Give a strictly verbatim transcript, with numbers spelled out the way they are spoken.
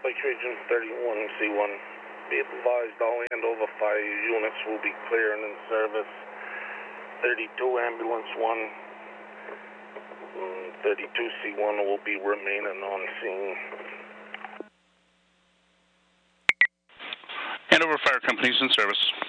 Lake Region thirty-one C one. Be advised all Andover fire units will be clear and in service. thirty-two Ambulance one. thirty-two C one will be remaining on scene. Andover Fire Company's in service.